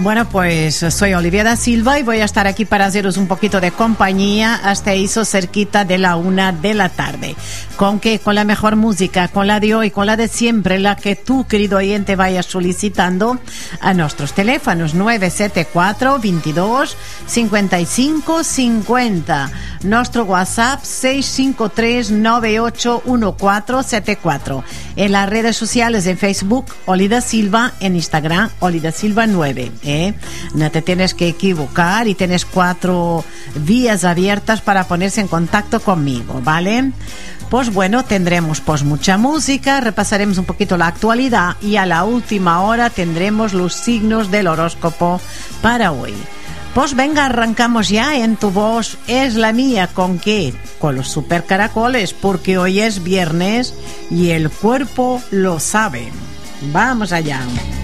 Bueno, pues soy Olivia da Silva y voy a estar aquí para haceros un poquito de compañía hasta eso cerquita de la 1 de la tarde. ¿Con qué? Con la mejor música, con la de hoy, con la de siempre, la que tú, querido oyente, vayas solicitando a nuestros teléfonos 974 22 55 50, nuestro WhatsApp 653 981474, en las redes sociales, en Facebook Oli da Silva, en Instagram Oli da Silva 9. No te tienes que equivocar y tienes 4 vías abiertas para ponerse en contacto conmigo, ¿vale? Pues bueno, tendremos pues mucha música, repasaremos un poquito la actualidad y a la última hora tendremos los signos del horóscopo para hoy. Pues venga, arrancamos ya. En tu voz es la mía. ¿Con qué? Con los super caracoles, porque hoy es viernes y el cuerpo lo sabe. Vamos allá.